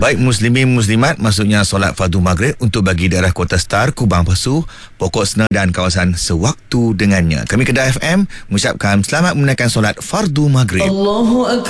Baik muslimin muslimat, maksudnya solat fardu maghrib untuk bagi daerah Kota Star, Kubang Pasu, Pokok Sena dan kawasan sewaktu dengannya. Kami Kedah FM mengucapkan selamat menunaikan solat fardu maghrib. Allahu Akbar.